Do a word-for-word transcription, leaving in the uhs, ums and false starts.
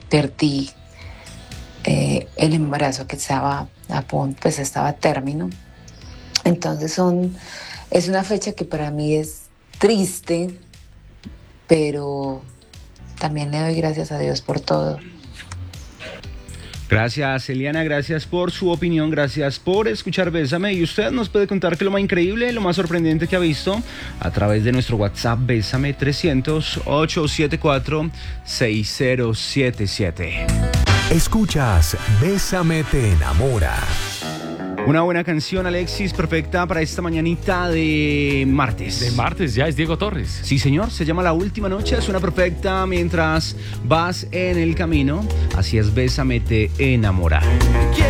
perdí eh, el embarazo que estaba a punto, pues estaba a término. Entonces son, es una fecha que para mí es triste, pero también le doy gracias a Dios por todo. Gracias, Eliana, gracias por su opinión, gracias por escuchar Bésame. Y usted nos puede contar que lo más increíble, lo más sorprendente que ha visto a través de nuestro WhatsApp Bésame trescientos, ochocientos setenta y cuatro, sesenta setenta y siete. Escuchas Bésame te enamora. Una buena canción, Alexis, perfecta para esta mañanita de martes. De martes, ya es Diego Torres. Sí, señor, se llama La Última Noche, suena perfecta mientras vas en el camino. Así es, Bésame te enamora.